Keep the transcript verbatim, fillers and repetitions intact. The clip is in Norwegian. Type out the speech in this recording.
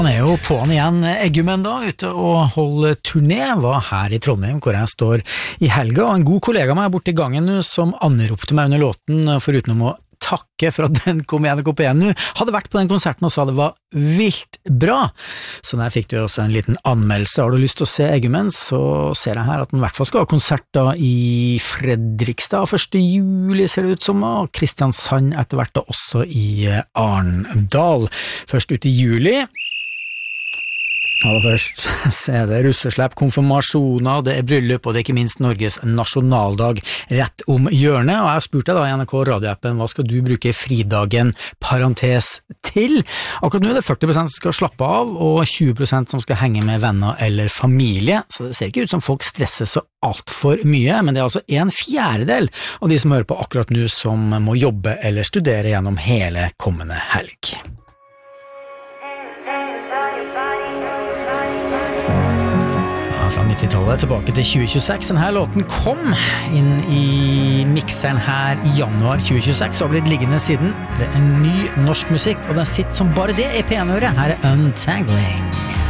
Han er jo på'n igjen, Eggumen da, ute og holder turné, var her i Trondheim, hvor jeg står i helga, og en god kollega meg borte i gangen nå, som anropte meg under låten, foruten om å takke for at den kom igjen og kom igjen nå, hadde vært på den konserten og sa det var vilt bra. Så der fikk du også en liten anmeldelse. Har du lyst til å se Eggumen, så ser jeg her at den i hvert fall skal ha konsert da i Fredrikstad første juli, ser det ut som, og Kristiansand etter hvert da også i Arndal. Først ut i juli. Aller først, så er det russeslepp, konfirmasjoner, det er bryllup, og det er ikke minst Norges nasjonaldag rett om hjørnet, og jeg har spurt deg da i N R K radioappen, hva skal du bruke fridagen parentes til? Akkurat nå er det førti prosent som skal slappe av, og tjue prosent som skal henge med venner eller familie, så det ser ikke ut som folk stresser så alt for mye, men det er altså en fjerdedel av de som hører på akkurat nå som må jobbe eller studere gjennom hele kommende helg. Fra nittitallet tilbake til tjue tjueseks. Denne låten kom inn i mikseren her i januar tjue tjueseks og har blitt liggende siden. Det er ny norsk musikk, og den sitter som bare det i P en-øret. Her er Untangling.